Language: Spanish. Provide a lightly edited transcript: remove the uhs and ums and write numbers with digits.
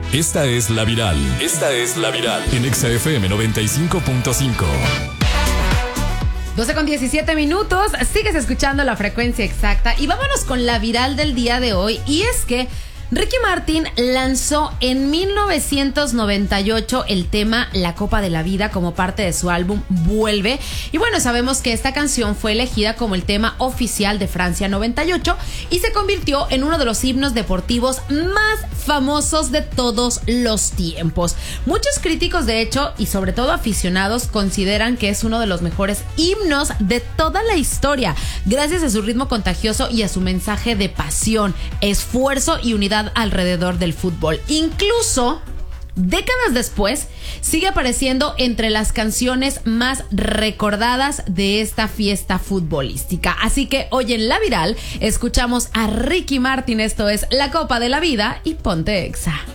Esta es La Viral. En Exa FM 95.5. 12:17. Sigues escuchando La Frecuencia Exacta. Y vámonos con la viral del día de hoy. Y es que Ricky Martin lanzó en 1998 el tema La Copa de la Vida como parte de su álbum Vuelve. Y bueno, sabemos que esta canción fue elegida como el tema oficial de Francia 98 y se convirtió en uno de los himnos deportivos más famosos de todos los tiempos. Muchos críticos, de hecho, y sobre todo aficionados, consideran que es uno de los mejores himnos de toda la historia, gracias a su ritmo contagioso y a su mensaje de pasión, esfuerzo y unidad alrededor del fútbol. Incluso décadas después sigue apareciendo entre las canciones más recordadas de esta fiesta futbolística. Así que hoy en La Viral escuchamos a Ricky Martin. Esto es La Copa de la Vida y ponte Exa.